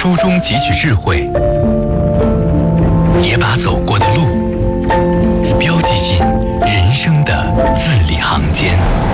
书中汲取智慧，也把走过的路标记进人生的字里行间。